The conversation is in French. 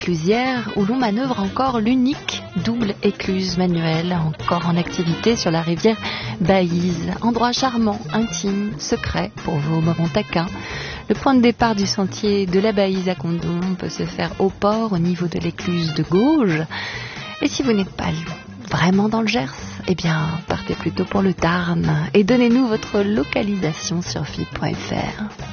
éclusière où l'on manœuvre encore l'unique double écluse manuelle encore en activité sur la rivière Baïse. Endroit charmant, intime, secret pour vos moments taquins. Le point de départ du sentier de la Baïse à Condom peut se faire au port au niveau de l'écluse de Gauge. Et si vous n'êtes pas vraiment dans le Gers, eh bien partez plutôt pour le Tarn et donnez-nous votre localisation sur FIP.fr.